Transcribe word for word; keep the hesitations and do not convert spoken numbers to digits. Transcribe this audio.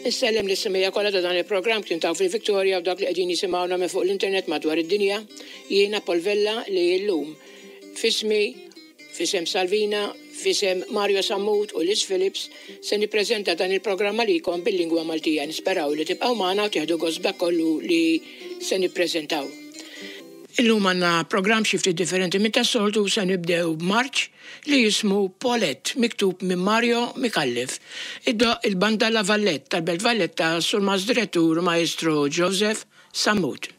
Nissellem l-issimija kollha ta' dan il-programm kien taw fil-Victoria u dak li qegħdin jisimgħuna minn fuq l-internet madwar id-dinja. Jiena Polvella li llum fismi, fisem Salvina, fisem Mario Sammut u Liz Phillips se nippreżenta dan il-programma likom bil-lingwa Maltija. Nisperaw li tibqgħu magħna u tieħdu gost dak kollu li se nippreżentaw. Illum għandna programm xi ftit differenti minn tas-soltu se nibdew b'marċ li jismu Paulette, miktub minn Mario Mikallef. Iddoq il-banda La Valletta tal-Belt Valletta sur maż direttur Maestro Joseph Sammut.